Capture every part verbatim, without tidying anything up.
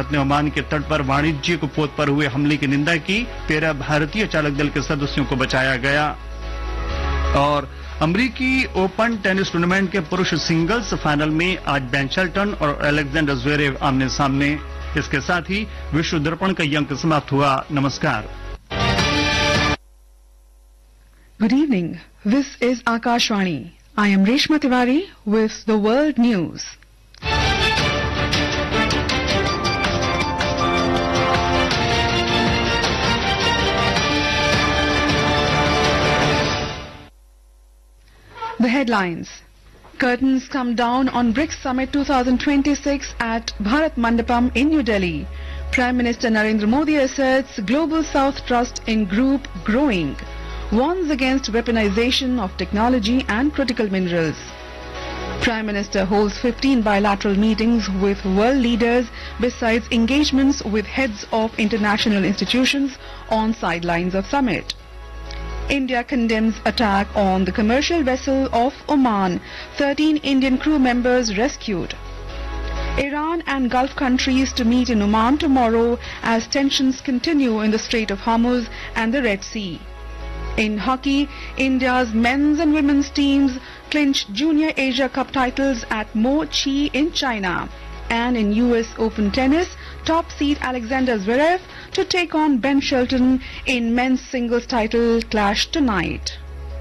भारत ने ओमान के तट पर वाणिज्यिक पोत पर हुए हमले की निंदा की। तेरह भारतीय चालक दल के सदस्यों को बचाया गया। और अमरीकी ओपन टेनिस टूर्नामेंट के पुरुष सिंगल्स फाइनल में आज बेन शेल्टन और अलेक्जेंडर ज़्वेरेव आमने सामने। इसके साथ ही विश्व दर्पण का ये अंक समाप्त हुआ। नमस्कार। Good evening. This is Akashvani. I am Reshma Tiwari with the world news. The headlines. Curtains come down on BRICS Summit twenty twenty-six at Bharat Mandapam in New Delhi. Prime Minister Narendra Modi asserts Global South trust in group growing. Warns against weaponization of technology and critical minerals. Prime Minister holds fifteen bilateral meetings with world leaders besides engagements with heads of international institutions on sidelines of summit. India condemns attack on the commercial vessel of Oman. thirteen Indian crew members rescued. Iran and Gulf countries to meet in Oman tomorrow as tensions continue in the Strait of Hormuz and the Red Sea. In hockey, India's men's and women's teams clinched Junior Asia Cup titles at Mo Chi in China. And in U S Open tennis, top seed Alexander Zverev to take on Ben Shelton in men's singles title clash tonight.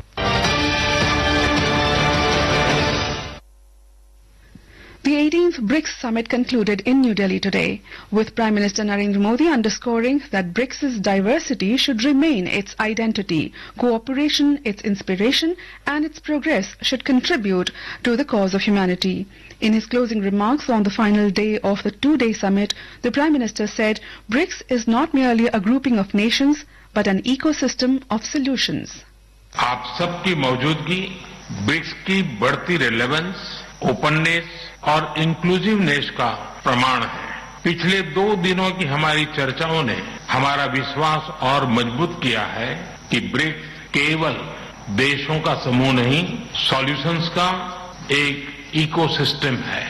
The eighteenth BRICS Summit concluded in New Delhi today, with Prime Minister Narendra Modi underscoring that BRICS's diversity should remain its identity, cooperation its inspiration, and its progress should contribute to the cause of humanity. In his closing remarks on the final day of the two-day summit, the Prime Minister said BRICS is not merely a grouping of nations, but an ecosystem of solutions. आप सबकी मौजूदगी BRICS की बढ़ती relevance, openness और inclusiveness का प्रमाण है। पिछले दो दिनों की हमारी चर्चाओं ने हमारा विश्वास और मजबूत किया है कि ब्रिक्स केवल देशों का समूह नहीं, सॉल्यूशंस का एक इकोसिस्टम है।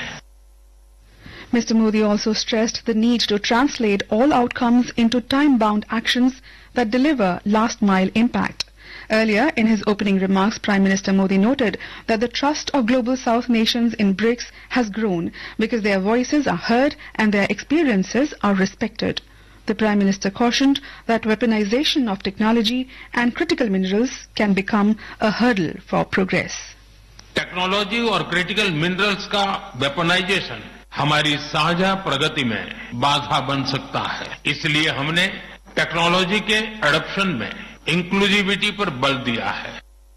Mister Modi also stressed the need to translate all outcomes into time-bound actions that deliver last-mile impact. Earlier, in his opening remarks, Prime Minister Modi noted that the trust of Global South nations in BRICS has grown because their voices are heard and their experiences are respected. The Prime Minister cautioned that weaponization of technology and critical minerals can become a hurdle for progress. Technology और critical minerals का weaponisation हमारी साझा प्रगति में बाधा बन सकता है। इसलिए हमने टेक्नोलॉजी के एडॉप्शन में इंक्लूसिविटी पर बल दिया है।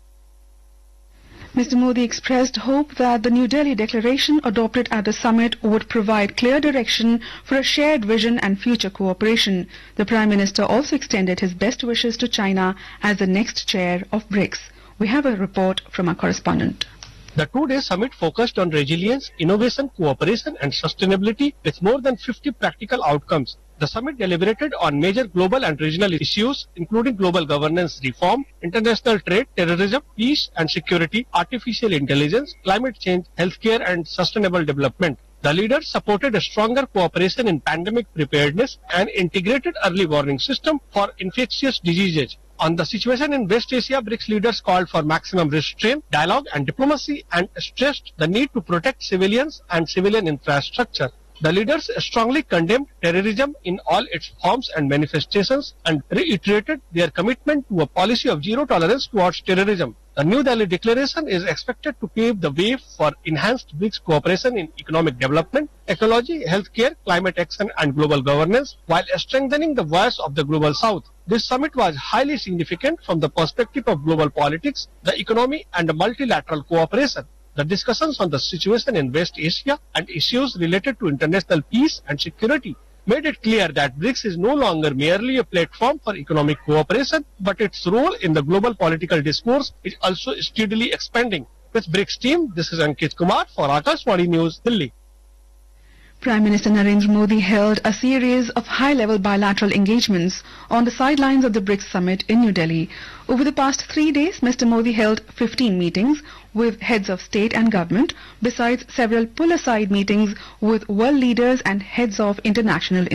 Mister Modi expressed hope that the New Delhi declaration adopted at the summit would provide clear direction for a shared vision and future cooperation. The Prime Minister also extended his best wishes to China as the next chair of BRICS. We have a report from our correspondent. The two-day summit focused on resilience, innovation, cooperation and sustainability with more than fifty practical outcomes. The summit deliberated on major global and regional issues including global governance reform, international trade, terrorism, peace and security, artificial intelligence, climate change, healthcare and sustainable development. The leaders supported a stronger cooperation in pandemic preparedness and integrated early warning system for infectious diseases. On the situation in West Asia, BRICS leaders called for maximum restraint, dialogue and diplomacy and stressed the need to protect civilians and civilian infrastructure. The leaders strongly condemned terrorism in all its forms and manifestations and reiterated their commitment to a policy of zero tolerance towards terrorism. The New Delhi Declaration is expected to pave the way for enhanced BRICS cooperation in economic development, ecology, healthcare, climate action and global governance while strengthening the voice of the Global South. This summit was highly significant from the perspective of global politics, the economy and multilateral cooperation. The discussions on the situation in West Asia and issues related to international peace and security made it clear that BRICS is no longer merely a platform for economic cooperation, but its role in the global political discourse is also steadily expanding. With BRICS team, this is Ankit Kumar for Akashvani News, Delhi. Prime Minister Narendra Modi held a series of high-level bilateral engagements on the sidelines of the BRICS summit in New Delhi. Over the past three days, Mister Modi held fifteen meetings with heads of state and government, besides several pull-aside meetings with world leaders and heads of international